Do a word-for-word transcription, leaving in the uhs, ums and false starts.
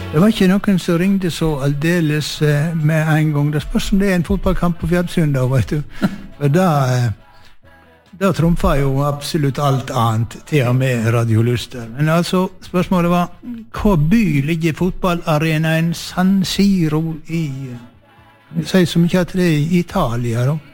Det var ikke noen som ringde så aldeles eh, med en gang. Det spørs om det er en fotballkamp på Fjerdsund da, vet du. For da, eh, da trumfer jo absolutt alt annet, til og med radiolyster. Men altså, spørsmålet var, hva by ligger fotballarenaen San Siro i? Jeg sier så mye at det er i Italia da.